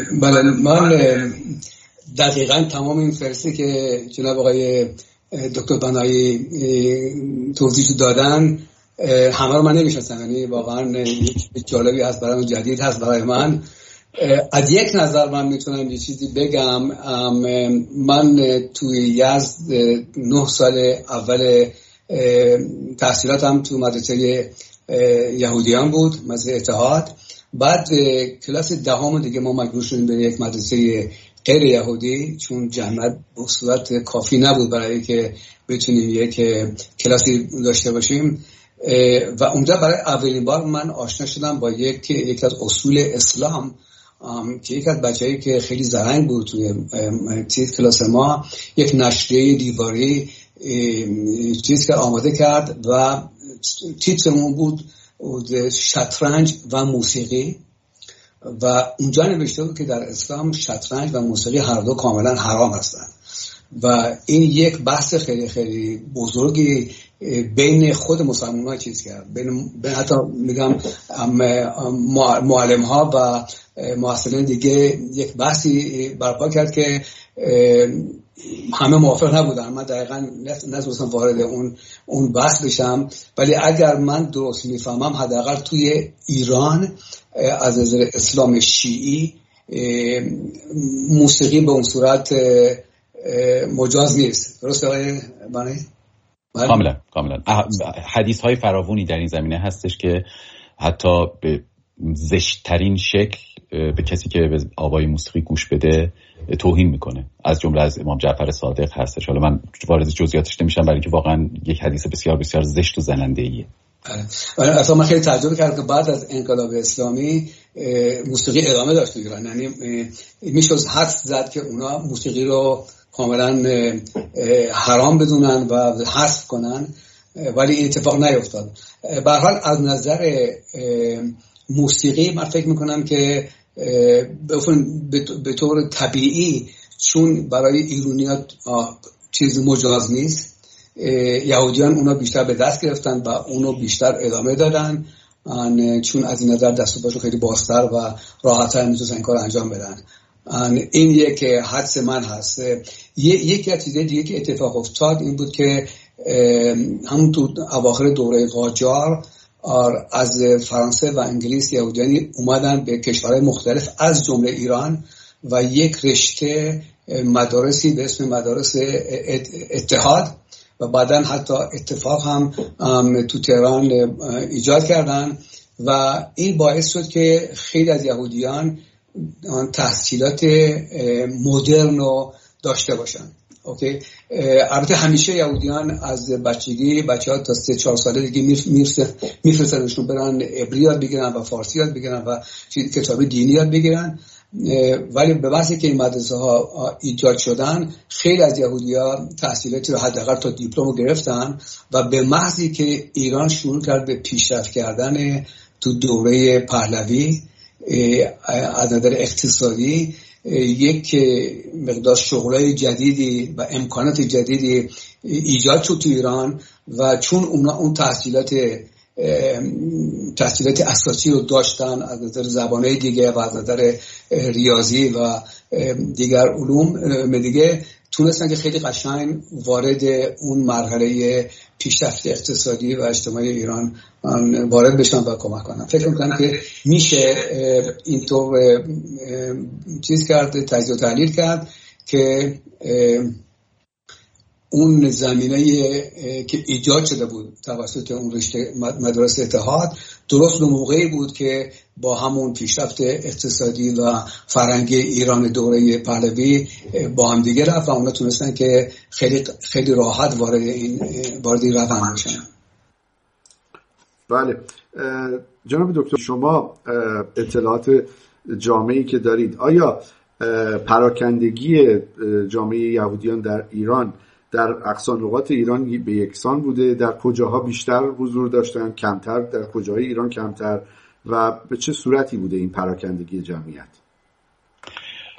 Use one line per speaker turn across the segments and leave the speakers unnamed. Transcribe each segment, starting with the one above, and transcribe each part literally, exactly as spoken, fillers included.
بله، من دقیقاً تمام این فرسی که جناب آقای دکتر بنایی توضیح دادن همه رو من نمیشناسم، یعنی واقعاً یک جالبی هست برای من، جدید هست برای من. از یک نظر من میتونم یه چیزی بگم. من توی یزد نه سال اول تحصیلاتم تو مدرسه یهودیان بود، مدرسه اتحاد. بعد کلاس دهم دیگه ما مجبور شدیم به یک مدرسه غیر یهودی، چون جمعیت به صورت کافی نبود برای که بتونیم یک کلاسی داشته باشیم. و اونجا برای اولین بار من آشنا شدم با یک یک از اصول اسلام که یک از بچه‌ای که خیلی زرنگ بود توی چیز کلاس ما، یک نشریه دیواری چیز که آماده کرد و تیترمون بود شطرنج و موسیقی، و اونجا نوشته بود که در اسلام شطرنج و موسیقی هر دو کاملا حرام هستند. و این یک بحث خیلی خیلی بزرگی بین خود مسلمان ها چیز کرد، بین حتی میگم معلم ها و محصلین دیگه یک بحثی برپا کرد که همه موافق نبودن. من دقیقاً نتونستم وارد اون اون بحث بشم، ولی اگر من درست میفهمم حداقل توی ایران از نظر اسلام شیعی موسیقی به اون صورت مجاز نیست. درسته آقای بنایی؟
کاملا کاملا. حدیث های فراوانی در این زمینه هستش که حتی به زشت‌ترین شکل به کسی که به آوای موسیقی گوش بده توهین میکنه، از جمله از امام جعفر صادق هستش. حالا من وارد جزئیاتش نمیشم برای اینکه واقعا یک حدیث بسیار بسیار زشت و زننده ایه.
اصلا من خیلی تعجب کردم که بعد از انقلاب اسلامی موسیقی ادامه داشت تو ایران، یعنی میشه حدس زد که اونا موسیقی رو کاملا حرام بدونن و حذف کنن، ولی این اتفاق نیفتاد. به هر حال از نظر موسیقی من فکر میکنم که به طور طبیعی، چون برای ایرانیات چیز مجاز نیست، یهودیان اونا بیشتر به دست گرفتن و اونو بیشتر ادامه دادن، چون از این نظر دست و پاشو خیلی بازتر و راحت‌تر میتونن این کار انجام بدن. این یک حدس من هست. یکی از چیزهای دیگه که اتفاق افتاد این بود که همون تو اواخر دوره قاجار از فرانسه و انگلیس یهودیانی اومدن به کشورهای مختلف از جمله ایران و یک رشته مدارسی به اسم مدارس اتحاد و بعدن حتی اتفاق هم تو تهران ایجاد کردن و این باعث شد که خیلی از یهودیان تحصیلات مدرن رو داشته باشن. اوکی، البته همیشه یهودیان از بچگی بچه‌ها تا سه چهار ساله دیگه میفرستنشون برن عبری یاد بگیرن و فارسی یاد بگیرن و کتاب دینی یاد بگیرن، ولی به واسه که این مدرسه ها ایجاد شدن خیلی از یهودی‌ها تحصیلاتی رو حداقل تا دیپلم رو گرفتن و به محضی که ایران شروع کرد به پیشرفت کردن تو دوره پهلوی از نظر اقتصادی یک مقدار شغلای جدیدی و امکانات جدیدی ایجاد شد تو ایران و چون اونا اون تحصیلات تحصیلات اساسی رو داشتن از نظر زبانهای دیگه و از نظر ریاضی و دیگر علوم دیگه، تونستن که خیلی قشنگ وارد اون مرحله پیشرفت اقتصادی و اجتماعی ایران وارد بشن و کمک کنن. فکر میکنم که میشه اینطور چیز کرد، تجزیه و تحلیل کرد که اون زمینه که ایجاد شده بود توسط اون رشته مدارس اتحاد درست به موقعی بود که با همون پیشرفت اقتصادی و فرهنگی ایران دوره پهلوی با هم دیگه رفت و اونا تونستن که خیلی خیلی راحت وارد این وارد این روند بشن.
بله جناب دکتر، شما اطلاعات جامعی که دارید، آیا پراکندگی جامعه یهودیان در ایران در اقصا نقاط ایران به یکسان بوده؟ در کجاها بیشتر حضور داشتن، کمتر؟ در کجاهای ایران کمتر؟ و به چه صورتی بوده این پراکندگی جمعیت؟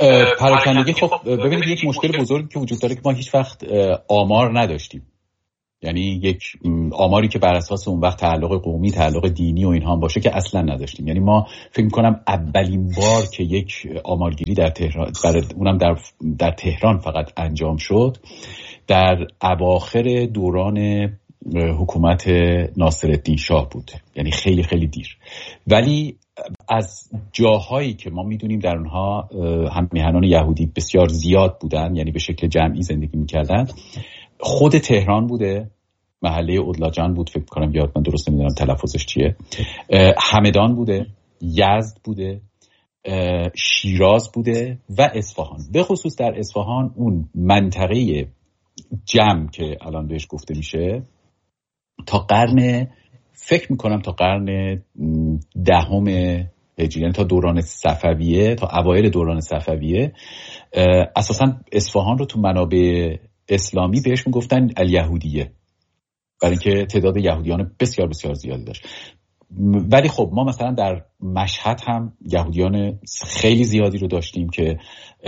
پراکندگی خب ببینید یک مشکل بزرگی که وجود داره که ما هیچ وقت آمار نداشتیم. یعنی یک آماری که بر اساس اون وقت تعلق قومی، تعلق دینی و اینها هم باشه که اصلا نداشتیم. یعنی ما فکر می‌کنم اولین بار که یک آمارگیری در تهران، اونم در در تهران فقط انجام شد در اواخر دوران حکومت ناصرالدین شاه بود، یعنی خیلی خیلی دیر. ولی از جاهایی که ما میدونیم در اونها هم میهنان یهودی بسیار زیاد بودن، یعنی به شکل جمعی زندگی میکردن، خود تهران بوده، محله اودلاجان بود فکر کنم، یاد من درست نمیدونم تلفظش چیه، همدان بوده، یزد بوده، شیراز بوده و اصفهان. به خصوص در اصفهان اون منطقه جمع که الان بهش گفته میشه تا قرن، فکر میکنم تا قرن دهم هجری، یعنی تا دوران صفویه، تا اوایل دوران صفویه، اساسا اصفهان رو تو منابع اسلامی بهش میگفتن الیهودیه، برای اینکه تعداد یهودیان بسیار بسیار زیادی داشت. ولی خب ما مثلا در مشهد هم یهودیان خیلی زیادی رو داشتیم که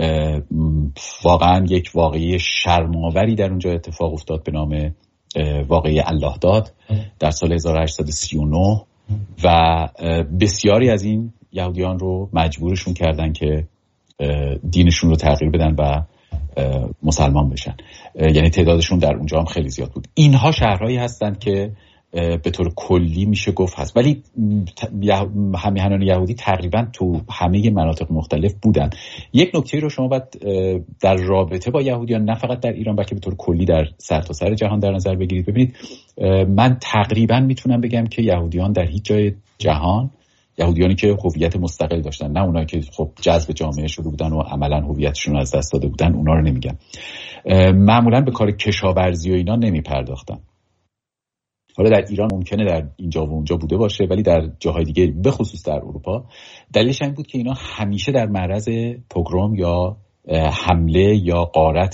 واقعا یک واقعی شرم‌آوری در اونجا اتفاق افتاد به نام واقعی الله داد در سال هزار و هشتصد و سی و نه و بسیاری از این یهودیان رو مجبورشون کردن که دینشون رو تغییر بدن و مسلمان بشن. یعنی تعدادشون در اونجا هم خیلی زیاد بود. اینها شهرهایی هستند که به طور کلی میشه گفت هست، ولی همیهنان یهودی تقریبا تو همه مناطق مختلف بودن. یک نکته رو شما باید در رابطه با یهودیان نه فقط در ایران بلکه به طور کلی در سرتاسر سر جهان در نظر بگیرید. ببینید من تقریبا میتونم بگم که یهودیان در هیچ جای جهان، یهودیانی که هویت مستقل داشتن، نه اونایی که خب جذب جامعه شده بودن و عملا هویتشون رو از دست داده بودن، اونا رو نمیگم، معمولا به کار کشاورزی و اینا نمیپرداختن. حالا در ایران ممکنه در اینجا و اونجا بوده باشه، ولی در جاهای دیگه به خصوص در اروپا دلیلش این بود که اینا همیشه در معرض پوگروم یا حمله یا غارت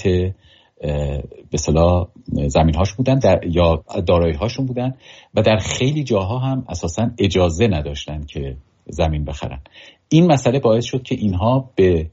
به اصطلاح زمین‌هاش بودن در یا دارایی‌هاشون بودن و در خیلی جاها هم اساساً اجازه نداشتن که زمین بخرن. این مسئله باعث شد که اینها به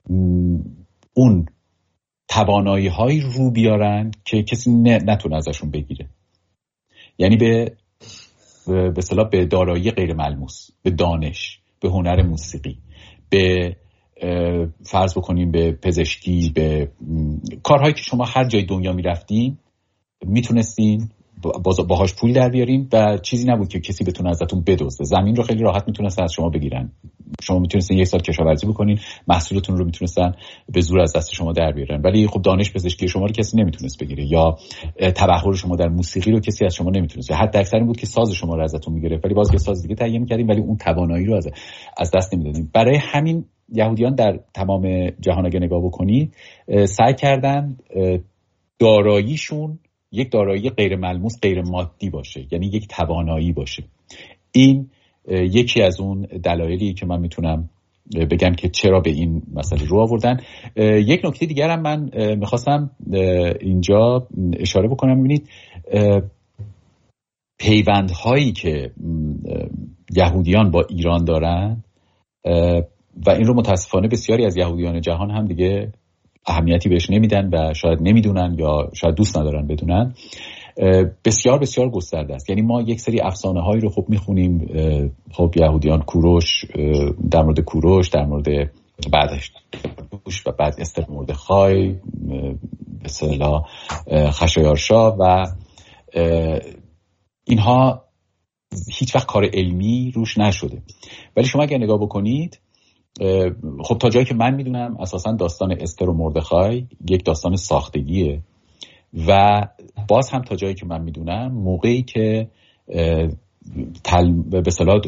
اون توانایی‌هایی رو بیارن که کسی نتونه ازشون بگیره. یعنی به به اصطلاح به دارایی غیر ملموس، به دانش، به هنر موسیقی، به فرض بکنیم به پزشکی، به کارهایی که شما هر جای دنیا میرفتین میتونستین باهاش پول در بیارین و چیزی نبود که کسی بتونه ازتون بدزده. زمین رو خیلی راحت میتونستن از شما بگیرن. شما میتونستین یک سال کشاورزی بکنین، محصولتون رو میتونستن به زور از دست شما در بیارن، ولی خب دانش پزشکی شما رو کسی نمیتونست بگیره، یا تبحر شما در موسیقی رو کسی از شما نمیتونست. حتی اکثر این بود که ساز شما رو ازتون میگرفت، ولی باز یه ساز دیگه تهیه میکردین ولی اون توانایی رو از از دست نمیدادین. برای همین یهودیان در تمام جهان اگه نگاه بکنید سعی کردن داراییشون یک دارایی غیر ملموس، غیر مادی باشه، یعنی یک توانایی باشه. این یکی از اون دلایلی که من میتونم بگم که چرا به این مسئله رو آوردن. یک نکته دیگر هم من میخواستم اینجا اشاره بکنم. ببینید پیوندهایی که یهودیان با ایران دارن و این رو متاسفانه بسیاری از یهودیان جهان هم دیگه اهمیتی بهش نمیدن و شاید نمیدونن یا شاید دوست ندارن بدونن، بسیار بسیار گسترده است. یعنی ما یک سری افسانه هایی رو خب میخونیم، خب یهودیان کوروش، در مورد کوروش، در مورد بعدش و بعد استر مردخای، به اصطلاح خشایارشا و اینها هیچ وقت کار علمی روش نشده. ولی شما اگر نگاه بکنید، خب تا جایی که من میدونم اساسا داستان استر و مردخای یک داستان ساختگیه و باز هم تا جایی که من میدونم موقعی که تل... به اصطلاح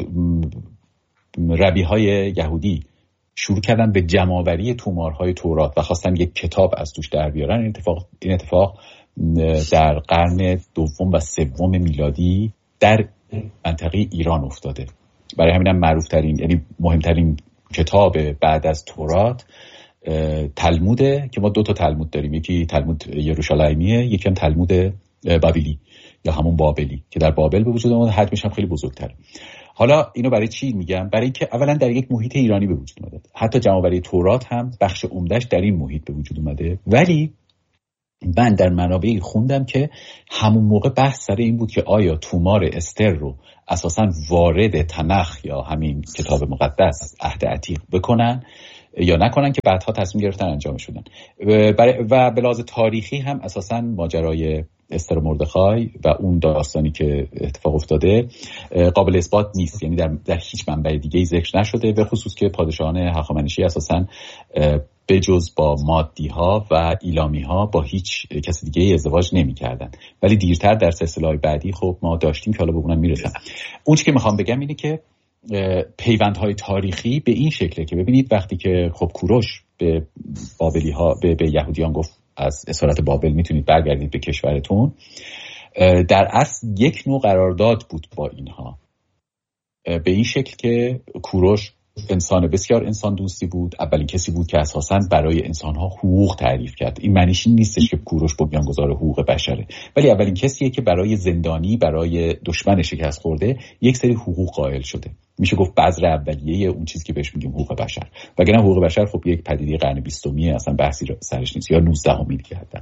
ربیهای یهودی شروع کردن به جمع‌آوری تومارهای تورات و خواستن یک کتاب از توش در بیارن، این اتفاق این اتفاق در قرن دوم و سوم میلادی در منطقه ایران افتاده. برای همینم معروف ترین، یعنی مهمترین کتاب بعد از تورات تلموده که ما دو تا تلمود داریم، یکی تلمود یروشلیمیه، یکی هم تلمود بابلی یا همون بابلی که در بابل به وجود اومده، حجمش هم خیلی بزرگتره. حالا اینو برای چی میگم؟ برای اینکه اولا در یک محیط ایرانی به وجود اومده، حتی جمع‌آوری تورات هم بخش عمدهش در این محیط به وجود اومده، ولی من در منابعی خوندم که همون موقع بحث سر این بود که آیا تومار استر رو اساساً وارد تنخ یا همین کتاب مقدس عهد عتیق بکنن یا نکنن، که بعدها تصمیم گرفتن انجام شدن. و به لحاظ تاریخی هم اساساً ماجرای استر و مردخای و اون داستانی که اتفاق افتاده قابل اثبات نیست، یعنی در, در هیچ منبع دیگه‌ای ذکر نشده، به خصوص که پادشاهان هخامنشی اساساً به جز با مادی ها و ایلامی ها با هیچ کسی دیگه ازدواج نمی کردن. ولی دیرتر در سلسله بعدی خب ما داشتیم که حالا به اونم میرسم. اون چیزی که میخوام بگم اینه که پیوندهای تاریخی به این شکله که ببینید وقتی که خب کوروش به بابلی ها به, به یهودیان گفت از اسارت بابل میتونید برگردید به کشورتون، در اصل یک نوع قرارداد بود با اینها، به این شکل که کوروش انسان بسیار انسان دوستی بود، اولین کسی بود که اساساً برای انسانها حقوق تعریف کرد. این معنیش این نیستش که کوروش بنیانگذار حقوق بشره، ولی اولین کسیه که برای زندانی، برای دشمن شکست خورده یک سری حقوق قائل شده. میشه گفت بذر اولیه اون چیزی که بهش میگیم حقوق بشر. وگرنه حقوق بشر خب یک پدیده قرن بیستمیه، اصلا بحثی سرش نیست، یا نوزدهمی دیگه حتی.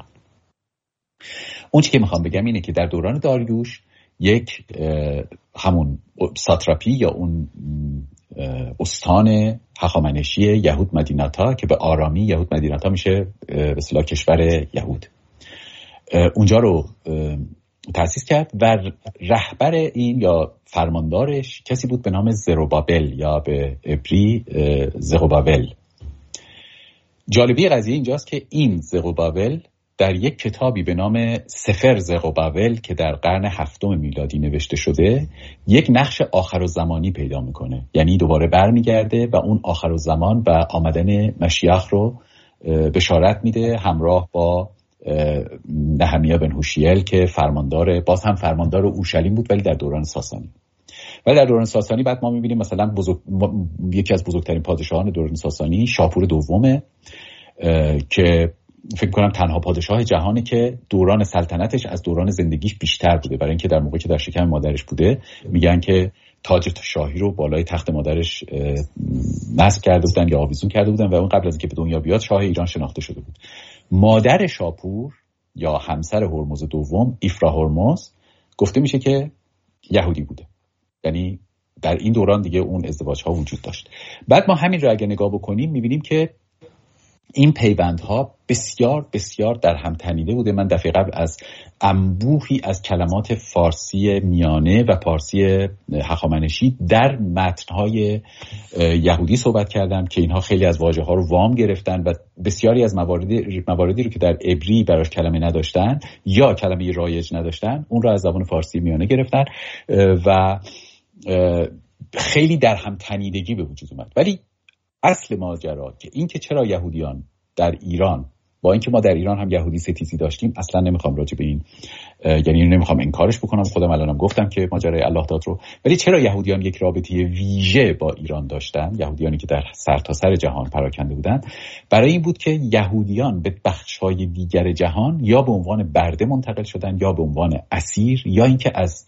اون چیزی که میخوام بگم اینه که در دوران داریوش یک همون ساتراپی یا اون استان هخامنشی یهود مدیناتا که به آرامی یهود مدیناتا میشه به اصطلاح کشور یهود، اونجا رو تأسیس کرد و رهبر این یا فرماندارش کسی بود به نام زروبابل یا به عبری زروبابل. جالبی قضیه اینجاست که این زروبابل در یک کتابی به نام سفر زروبابل که در قرن هفتم میلادی نوشته شده یک نقش آخرالزمانی پیدا میکنه، یعنی دوباره برمیگرده و اون آخرالزمان و آمدن مشیخ رو بشارت میده همراه با نهمیا بن هوشیل که فرماندار باز هم فرماندار اورشلیم بود ولی در دوران ساسانی. ولی در دوران ساسانی بعد ما میبینیم مثلا بزرگ... یکی از بزرگترین پادشاهان دوران ساسانی شاپور دومه که فکر کنم تنها پادشاه جهانی که دوران سلطنتش از دوران زندگیش بیشتر بوده، برای اینکه در موقعی که در شکم مادرش بوده میگن که تاج شاهی رو بالای تخت مادرش نصب کرده بودن یا آویزون کرده بودن و اون قبل از اینکه به دنیا بیاد شاه ایران شناخته شده بود. مادر شاپور یا همسر هرمز دوم ایفرا هرمز گفته میشه که یهودی بوده، یعنی در این دوران دیگه اون ازدواج ها وجود داشت. بعد ما همین رو اگه نگاه بکنیم میبینیم که این پیوندها بسیار بسیار در هم تنیده بوده. من دفعه قبل از انبوهی از کلمات فارسی میانه و فارسی هخامنشی در متنهای یهودی صحبت کردم که اینها خیلی از واژه ها رو وام گرفتن و بسیاری از مواردی مواردی رو که در عبری براش کلمه نداشتن یا کلمه رایج نداشتن اون رو از زبان فارسی میانه گرفتن و خیلی در هم تنیدگی به وجود اومد. ولی اصل ماجرا که این که چرا یهودیان در ایران، با اینکه ما در ایران هم یهودی ستیزی داشتیم، اصلا نمیخوام راجع به این یعنی نمیخوام انکارش بکنم، خودم الانم گفتم که ماجرای الله داد رو، ولی چرا یهودیان یک رابطه ویژه با ایران داشتن، یهودیانی که در سرتاسر جهان پراکنده بودن، برای این بود که یهودیان به بخش‌های دیگر جهان یا به عنوان برده منتقل شدن یا به عنوان اسیر یا اینکه از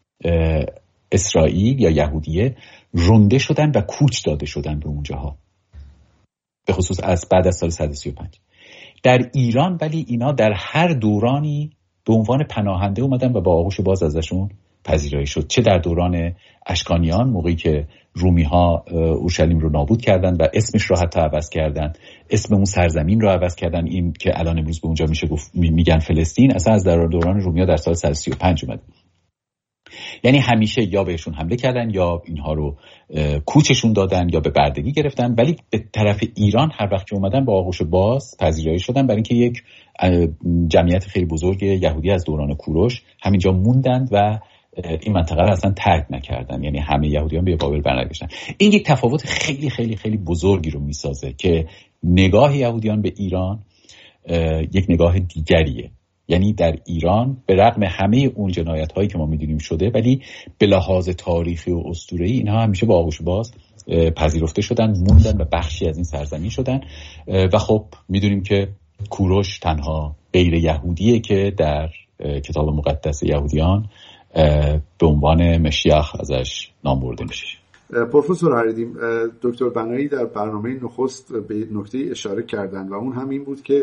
اسرائیل یا یهودیه رونده شدن و کوچ داده شدن به اونجاها، به خصوص از بعد از سال صد و سی و پنج. در ایران ولی اینا در هر دورانی به عنوان پناهنده اومدن و با آغوش باز ازشون پذیرایی شد، چه در دوران اشکانیان موقعی که رومی ها اورشلیم رو نابود کردن و اسمش رو حتی عوض کردن، اسم اون سرزمین رو عوض کردن، این که الان امروز به اونجا میشه گفت میگن فلسطین، اصلا از در دوران رومی ها در سال صد و سی و پنج اومد. یعنی همیشه یا بهشون حمله کردن یا اینها رو کوچشون دادن یا به بردگی گرفتن، ولی به طرف ایران هر وقت که اومدن با آغوش باز پذیرایی شدن، برای اینکه یک جمعیت خیلی بزرگ یهودی از دوران کوروش همینجا موندند و این منطقه رو اصلا ترک نکردن، یعنی همه یهودیان به بابل برنگشتن. این یک تفاوت خیلی خیلی خیلی بزرگی رو میسازه که نگاه یهودیان به ایران یک نگاه دیگریه. یعنی در ایران به رغم همه اون جنایت هایی که ما میدونیم شده، ولی به لحاظ تاریخی و اسطوره‌ای اینها همیشه با آغوش باز پذیرفته شدن، موندن و بخشی از این سرزمین شدن. و خب میدونیم که کوروش تنها غیر یهودیه که در کتاب مقدس یهودیان به عنوان مشیخ ازش نام برده میشه.
پروفسور هریدیم، دکتر بنایی در برنامه نخست به نکته اشاره کردن و اون هم این بود که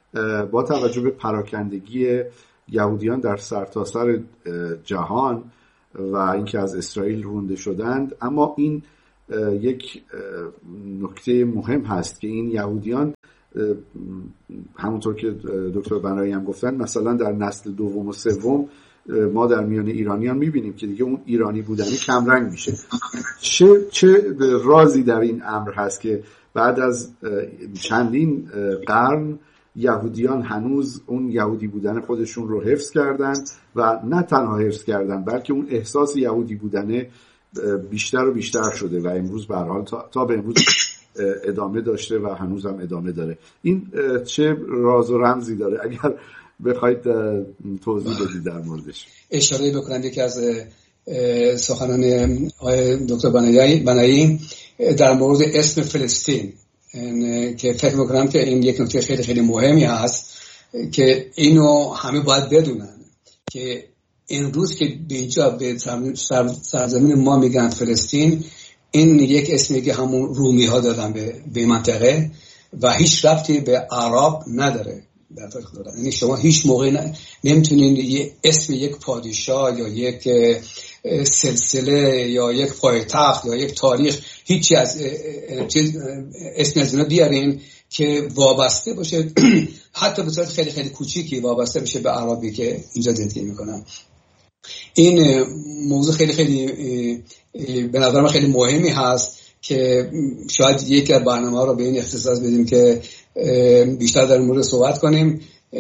با توجه به پراکندگی یهودیان در سرتاسر جهان و اینکه از اسرائیل رونده شدند، اما این یک نکته مهم هست که این یهودیان همونطور که دکتر بنایی هم گفتن مثلا در نسل دوم و سوم ما در میان ایرانیان میبینیم که دیگه اون ایرانی بودنی کمرنگ میشه. چه چه رازی در این امر هست که بعد از چندین قرن یهودیان هنوز اون یهودی بودن خودشون رو حفظ کردن و نه تنها حفظ کردن بلکه اون احساس یهودی بودن بیشتر و بیشتر شده و امروز به هر حال تا, تا به امروز ادامه داشته و هنوز هم ادامه داره. این چه راز و رمزی داره اگر بخواید توضیح بدید در موردش؟
اشاره بکنم یکی از سخنان آقای دکتر بنایی در مورد اسم فلسطین که فکر میکنم که این یک نکته خیلی خیلی مهمی هست که اینو همه باید بدونن که امروز که به اینجا به سرزمین ما میگن فلسطین، این یک اسمی که همون رومی ها دادن به به منطقه و هیچ ربطی به عرب نداره. یعنی شما هیچ موقع نمیتونین یه اسم یک پادشاه یا یک سلسله یا یک پایتخت یا یک تاریخ هیچی از اسم از اینا بیارین که وابسته باشه حتی به صورت خیلی خیلی کوچیکی وابسته بشه به عربی که اینجا زندگی میکنن. این موضوع خیلی خیلی به نظر من خیلی مهمی هست که شاید یک از برنامه ها رو به این اختصاص بدیم که بیشتر در مورد صحبت کنیم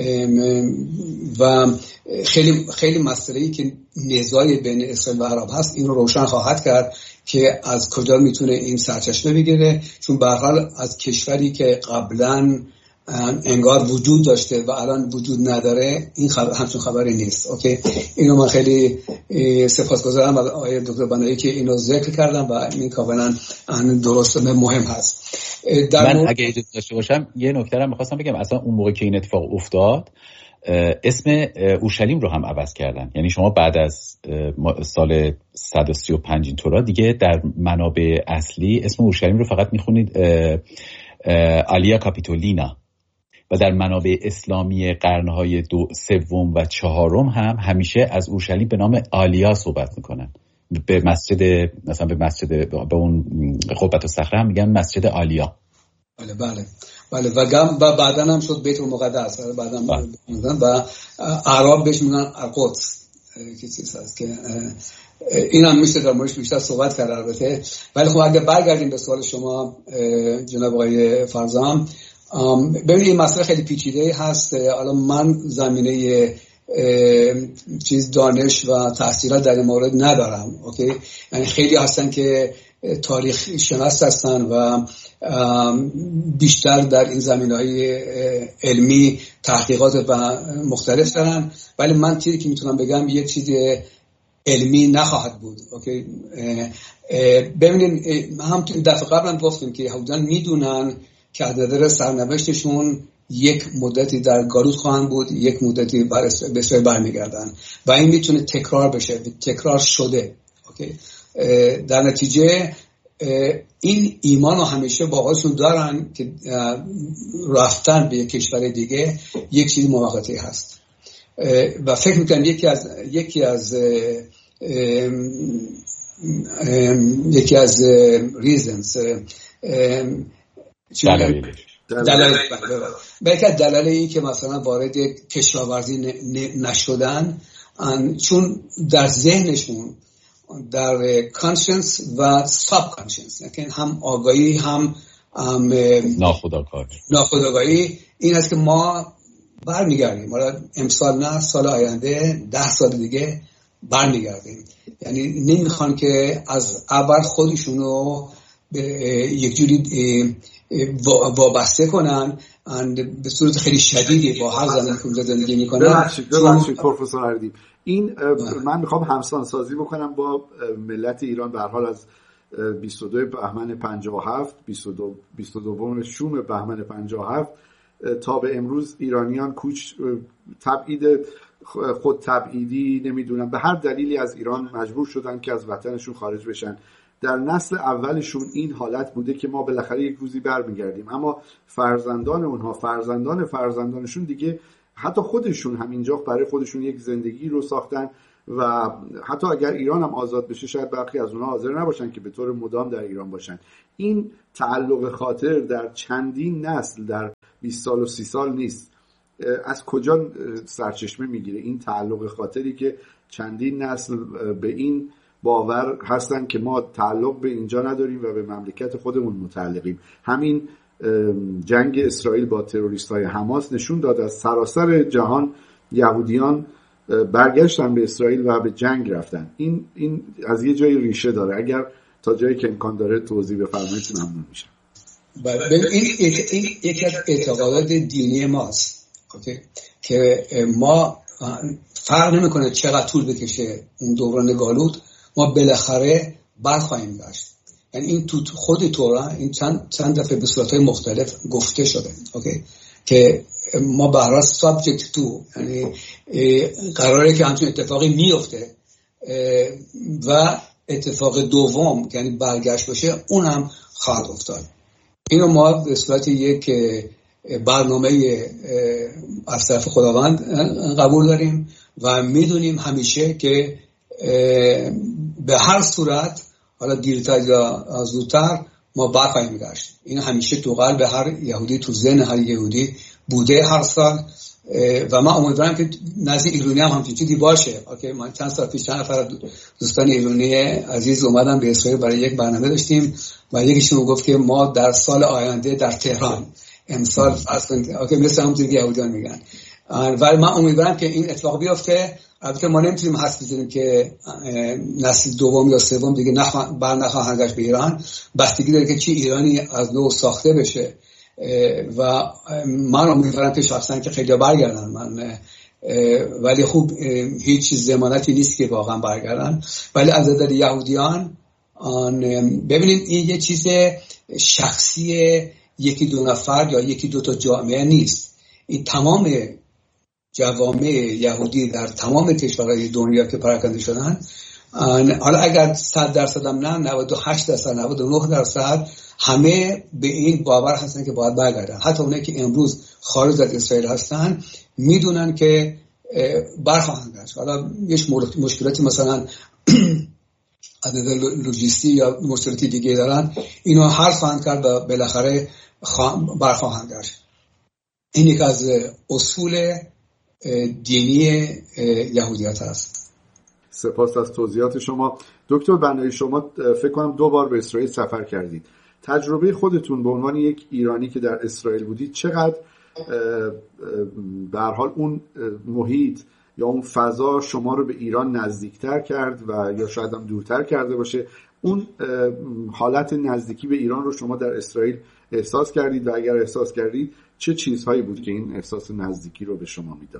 و خیلی خیلی مسئله‌ای که نزاع بین اسرائیل و عرب هست این رو روشن خواهد کرد که از کجا میتونه این سرچشمه بگیره، چون به هر حال از کشوری که قبلا انگار وجود داشته و الان وجود نداره این خبر همچون خبری نیست. اوکی، اینو من خیلی سپاسگزارم از آقای دکتر بنایی که اینو ذکر کردم و این کاملا درست مهم هست.
من مورد... اگه اجازه داشته باشم یه نکته رو می‌خواستم بگم. اصلا اون موقع که این اتفاق افتاد اسم اورشلیم رو هم عوض کردن. یعنی شما بعد از سال صد و سی و پنج اینطورا دیگه در منابع اصلی اسم اورشلیم رو فقط میخونید آلیا کاپیتولینا و در منابع اسلامی قرنهای دو سوم و چهارم هم همیشه از اورشلیم به نام آلیا صحبت میکنن. به مسجد مثلا به مسجد به اون قبة الصخره هم میگن مسجد آلیا.
بله بله بله و گم و بعدا هم شد بیت المقدس بعدا میگن و عرب بهش میگن القدس که چیز هست که این هم میشه در موردش بیشتر صحبت کرد البته. ولی خب اگه برگردیم به سوال شما جناب آقای فرزام، ببینید این مسئله خیلی پیچیده هست. حالا من زمینه چیز دانش و تحصیلات در این مورد ندارم. اوکی، یعنی خیلی هستن که تاریخ شناس هستن و بیشتر در این زمینه‌های علمی تحقیقات و مختلف دارن، ولی من چیزی که میتونم بگم یک چیز علمی نخواهد بود. اوکی، ببینید هم دفعه قبلا گفتیم که یهودیان میدونن که از نظر سرنوشتشون یک مدتی در گالوت خواهند بود، یک مدتی به اسرائیل برمیگردن و این میتونه تکرار بشه، تکرار شده. اوکی، در نتیجه این ایمان رو همیشه با خودشون دارن که رفتن به یک کشور دیگه یک چیز موقتی هست و فکر میکنم یکی از یکی از یکی از ریزنز دلایل بلکه دلایل این که مثلا وارد کشاورزی نشدن چون در ذهنشون در کانشنس و ساب کانشنس، یعنی هم آگاهی هم
ناخودآگاهی
ناخودآگاهی این است که ما برمیگردیم، حالا امسال نه سال آینده ده سال دیگه برمیگردیم. یعنی نمیخوان که از اول خودشونو به یک جوری وابسته کنن به صورت خیلی شدیدی با هر زمانی که اونجا زندگی میکنن.
ببخشید ببخشید پروفسور اردی، این من میخوام همسان سازی بکنم با ملت ایران. به هر حال از بیست و دو بهمن پنجاه و هفت بیست و دو شوم بهمن پنجاه و هفت تا به امروز ایرانیان کوچ تبعید خود تبعیدی نمیدونم به هر دلیلی از ایران مجبور شدن که از وطنشون خارج بشن در نسل اولشون این حالت بوده که ما بالاخره یک روزی برمیگردیم، اما فرزندان اونها، فرزندان فرزندانشون دیگه حتی خودشون همینجا برای خودشون یک زندگی رو ساختن و حتی اگر ایران هم آزاد بشه شاید برخی از اونها حاضر نباشن که به طور مدام در ایران باشن. این تعلق خاطر در چندین نسل، در بیست سال و سی سال نیست. از کجا سرچشمه میگیره این تعلق خاطری که چندین نسل به این باور هستن که ما تعلق به اینجا نداریم و به مملکت خودمون متعلقیم؟ همین جنگ اسرائیل با تروریست‌های حماس نشون داد از سراسر جهان یهودیان برگشتن به اسرائیل و به جنگ رفتن. این این از یه جایی ریشه داره. اگر تا جایی که امکان داره توضیح بفرمایید ممنون میشم.
بله، این یکی از اعتقادات دینی ماست که ما فرق نمیکنه چقدر طول بکشه اون دوران گالوت، ما بالاخره برخواهیم گشت. یعنی این تو خود تورا این چند چند دفعه به صورت‌های مختلف گفته شده اوکی که ما به هر حال سابجکت تو، یعنی قراره که همچین اتفاقی میفته و اتفاق دوم یعنی برگشت باشه اونم خواهد افتاد. اینو ما به صورت یک برنامه از طرف خداوند قبول داریم و میدونیم همیشه که به هر صورت حالا دیرتر یا زودتر ما برخواهیم گشت. این همیشه تو قلب هر یهودی، تو ذهن هر یهودی بوده هر سال و من امیدوارم که نزد ایرانی هم همچین چیزی باشه. اوکی، من چند سال پیش چند نفر دوستان ایرانی عزیز اومدن به اسرائیل برای یک برنامه داشتیم و یکیشون گفت که ما در سال آینده در تهران امسال اصلا اوکی مثل همونطوری که یهودیان میگن، ولی من امیدوارم که این اتفاق بیفته. البته ما نمیتونیم حدس بزنیم که نسل دوم یا سوم دیگه نخوا... بر نخواهند گشت به ایران، بستگی داره که چی ایرانی از نو ساخته بشه و من امیدوارم که شخصا که خیلی برگردن، من ولی خوب هیچ ضمانتی نیست که واقعا برگردن. ولی از نظر یهودیان ببینید این یه چیز شخصی یکی دو نفر یا یکی دو تا جامعه نیست، این تمام جوامع یهودی در تمام کشورهای دنیا که پراکنده شدن، حالا اگر صد درصد هم نه نود و هشت درصد نود و نه درصد همه به این باور هستن که باید برگردن. حتی اونایی که امروز خارج از اسرائیل هستن میدونن که برخواهند گشت. حالا یه مشکلاتی مثلا از نظر لوجستیک یا مشکلاتی دیگه دارن، اینا حل خواهند کرد و بالاخره برخواهند گشت. این یک از اصول دینی یهودیت هست.
سپاس از توضیحات شما دکتر بنایی. شما فکر کنم دو بار به اسرائیل سفر کردید. تجربه خودتون به عنوان یک ایرانی که در اسرائیل بودید چقدر به هر حال اون محیط یا اون فضا شما رو به ایران نزدیکتر کرد و یا شاید هم دورتر کرده باشه؟ اون حالت نزدیکی به ایران رو شما در اسرائیل احساس کردید و اگر احساس کردید چه چیزهایی بود که این احساس نزدیکی رو به شما میداد؟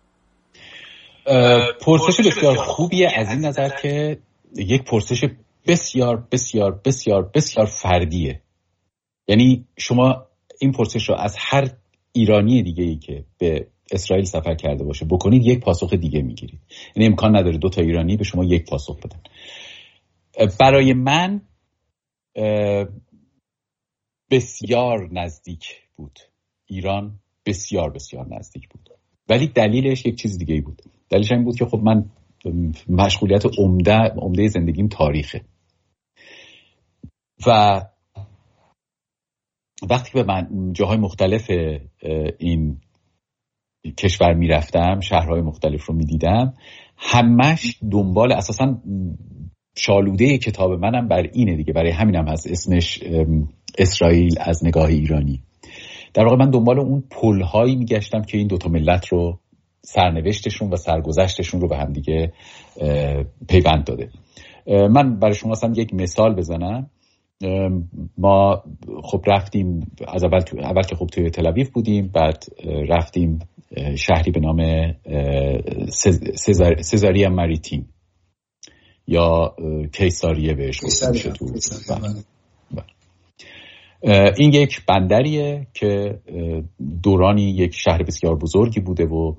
پرسش بسیار خوبیه از این نظر که یک پرسش بسیار بسیار بسیار بسیار فردیه. یعنی شما این پرسش رو از هر ایرانی دیگه ای که به اسرائیل سفر کرده باشه بکنید یک پاسخ دیگه میگیرید. یعنی امکان نداره دو تا ایرانی به شما یک پاسخ بدن. برای من بسیار نزدیک بود ایران، بسیار بسیار نزدیک بود، ولی دلیلش یک چیز دیگه ای بود. دلیلش این بود که خب من مشغولیت عمده عمده زندگیم تاریخه و وقتی که به من جاهای مختلف این کشور میرفتم، شهرهای مختلف رو میدیدم، همش دنبال اساساً شالوده کتاب منم بر اینه دیگه، برای همینم هست اسمش اسرائیل از نگاه ایرانی. در واقع من دنبال اون پل‌هایی میگشتم که این دوتا ملت رو سرنوشتشون و سرگذشتشون رو به هم دیگه پیوند داده. من برای شما اصلا یک مثال بزنم. ما خب رفتیم از اول تو اول که خب توی تل آویو بودیم، بعد رفتیم شهری به نام سزار... سزاریا ماریتیم یا کیساریه بهش گفته میشه تو. این یک بندریه که دورانی یک شهر بسیار بزرگی بوده و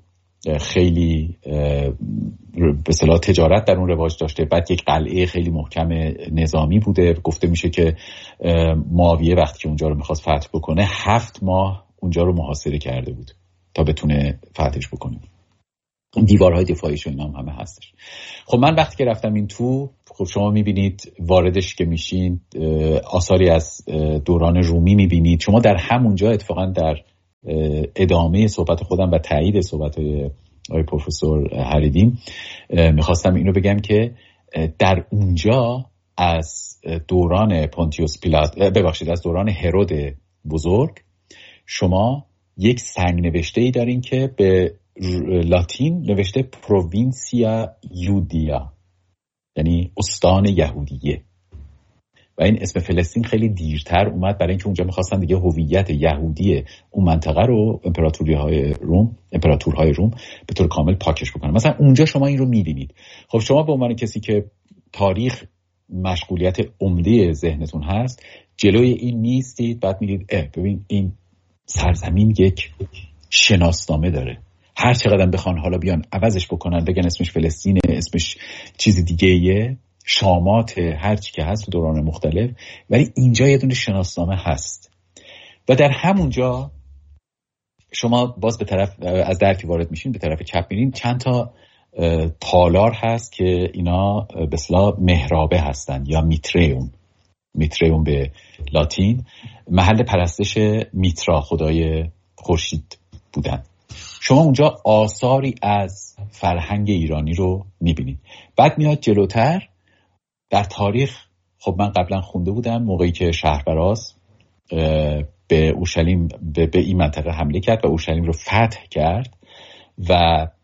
خیلی به اصطلاح تجارت در اون رواج داشته. بعد یک قلعه خیلی محکم نظامی بوده. گفته میشه که معاویه وقتی که اونجا رو میخواست فتح بکنه هفت ماه اونجا رو محاصره کرده بود تا بتونه فتحش بکنه. دیوارهای دفاعیش اینا هم همه هستش. خب من وقتی که رفتم این تو، خب شما میبینید واردش که میشین آثاری از دوران رومی میبینید. شما در همونجا اتفاقا در ادامه صحبت خودم و تایید صحبت آقای پروفسور حریدیم میخواستم اینو بگم که در اونجا از دوران پونتیوس پیلات ببخشید از دوران هرود بزرگ شما یک سنگ نوشته ای دارین که به لاتین نوشته پرووینسیا یودیا، یعنی استان یهودیه. و این اسم فلسطین خیلی دیرتر اومد برای اینکه اونجا میخواستن دیگه هویت یهودی اون منطقه رو امپراتوری های روم امپراتورهای روم به طور کامل پاکش بکنن. مثلا اونجا شما این رو میبینید. خب شما به عنوان کسی که تاریخ مشغولیت عمده ذهنتون هست، جلوی این نیستید بعد میگید اه ببین این سرزمین یک شناسنامه داره، هر چقدر بخوان حالا بیان عوضش بکنن بگن اسمش فلسطینه، اسمش چیز دیگه ایه، شامات، هر چی که هست تو دوران مختلف، ولی اینجا یه دونه شناسنامه هست. و در همونجا شما باز به طرف از درکی وارد میشین، به طرف چپ میرین، چند تا تالار هست که اینا به اصطلاح محرابه هستن یا میتریوم. میتریوم به لاتین محل پرستش میترا، خدای خورشید بودن. شما اونجا آثاری از فرهنگ ایرانی رو میبینید. بعد میاد جلوتر در تاریخ، خب من قبلا خونده بودم موقعی که شهربراز به اورشلیم به, به این منطقه حمله کرد و اورشلیم رو فتح کرد و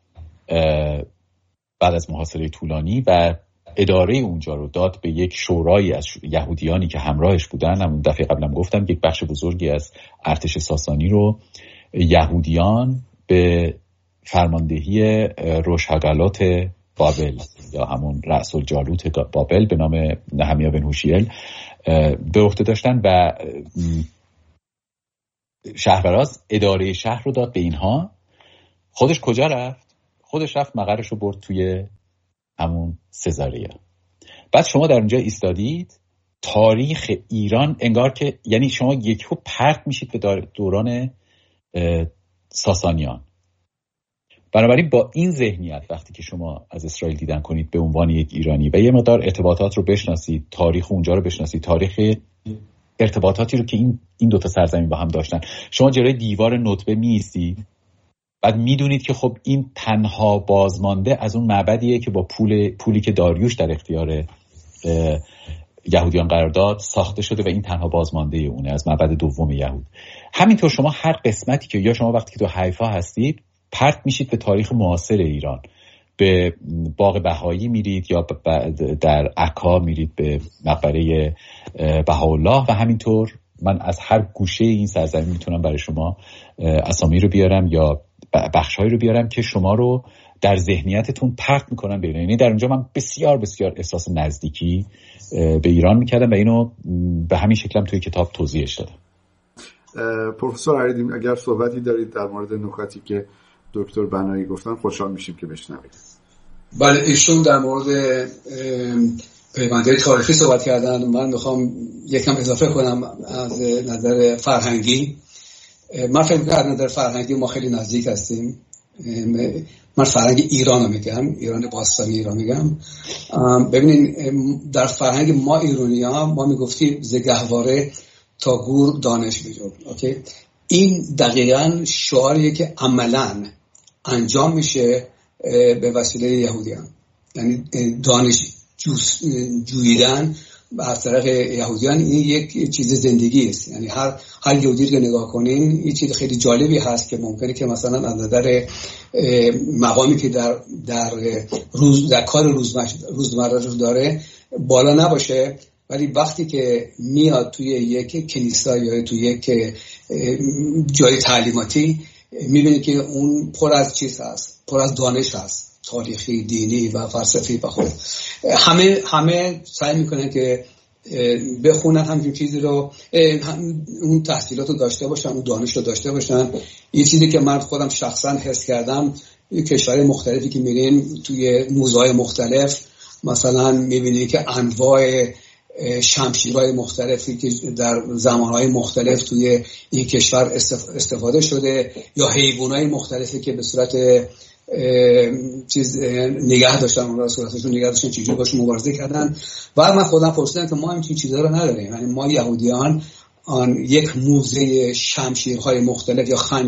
بعد از محاصره طولانی و اداره اونجا رو داد به یک شورایی از یهودیانی که همراهش بودن. همون دفعه قبلم گفتم یک بخش بزرگی از ارتش ساسانی رو یهودیان به فرماندهی روشهگالات بابل یا همون رأس الجالوت بابل به نام نهمیا بن هوشیل به عهده داشتن و شهربراز اداره شهر رو داد به اینها. خودش کجا رفت؟ خودش رفت مقرش رو برد توی همون سزاریا. بعد شما در اونجا ایستادید، تاریخ ایران انگار که یعنی شما یکو پرت میشید به دوران ساسانیان. بنابراین با این ذهنیت وقتی که شما از اسرائیل دیدن کنید به عنوان یک ایرانی و یه مقدار ارتباطات رو بشناسید، تاریخ اونجا رو بشناسید، تاریخ ارتباطاتی رو که این این دو تا سرزمین با هم داشتن، شما جلوی دیوار ندبه میایستید، بعد میدونید که خب این تنها بازمانده از اون معبدیه که با پول پولی که داریوش در اختیار یهودیان قرار داد ساخته شده و این تنها بازمانده اونه از معبد دوم یهود. همینطور شما هر قسمتی که یا شما وقتی که تو حیفا هستید پرت میشید به تاریخ معاصر ایران، به باغ بهایی میرید یا در عکا میرید به مقبره بهاءالله و همینطور من از هر گوشه این سرزمین میتونم برای شما اسامی رو بیارم یا بخشایی رو بیارم که شما رو در ذهنیتتون پرت میکنن به یعنی در اونجا من بسیار بسیار احساس نزدیکی به ایران میکردم و اینو به همین شکلم توی کتاب توضیحش دادم.
پروفسور حریدیم اگر صحبتی دارید در مورد نکاتی که دکتر بنایی گفتن خوشحال میشیم که بشنوید.
بله، ایشون در مورد پیوندهای تاریخی صحبت کردن. من میخوام یکم اضافه کنم از نظر فرهنگی. من فکر می‌کنم از نظر فرهنگی ما خیلی نزدیک هستیم. من فرهنگ ایران رو میگم، ایران باستانی ایران میگم. ببینین در فرهنگ ما ایرانی ها ما میگفتیم ز گهواره تا گور دانش میجو. اوکی، این دقیقاً شعاریه که عملاً انجام میشه به وسیله یهودیان، یعنی دانش جویدن از طرف یهودیان. این یک چیز زندگی است، یعنی هر هر یهودی که نگاه کنین این چیز خیلی جالبی هست که ممکنه که مثلا از نظر مقامی که در در روز در کار روزمره رو داره بالا نباشه، ولی وقتی که میاد توی یک کلیسا یا توی یک جای تعلیماتی میبینه که اون پر از چیز هست، پر از دانش هست، تاریخی، دینی و فلسفی. بخود همه همه سعی میکنن که بخونن همین چیزی رو، اون تحصیلات رو داشته باشن، اون دانش رو داشته باشن. این چیزی که من خودم شخصا حس کردم کشورهای مختلفی که میرین توی موزه‌های مختلف مثلا میبینید که انواع شمشیرهای مختلفی که در زمانهای مختلف توی این کشور استفاده شده یا حیوانات مختلفی که به صورت چیز نگه داشتن، اون را صورتشون نگه داشتن، چجوری باشون مبارزه کردن. و من خودم پرسیدم که ما این چیزا رو نداریم، یعنی ما یهودیان آن یک موزه شمشیرهای مختلف یا خنجر